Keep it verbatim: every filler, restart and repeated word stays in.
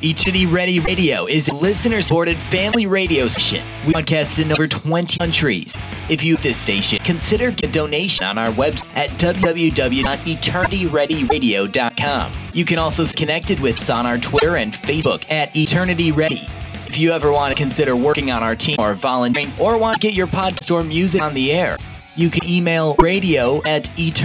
Eternity Ready Radio is a listener-supported family radio station. We broadcast in over twenty countries. If you like this station, consider a donation on our website at w w w dot eternity ready radio dot com. You can also stay connected with us on our Twitter and Facebook at Eternity Ready. If you ever want to consider working on our team or volunteering or want to get your podcast or music on the air, you can email radio at eternity